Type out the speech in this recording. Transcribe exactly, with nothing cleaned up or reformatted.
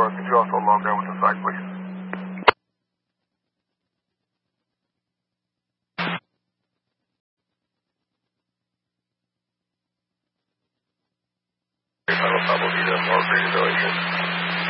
uh, could you also log down with the site, please? I don't know, I'll need a more regulation.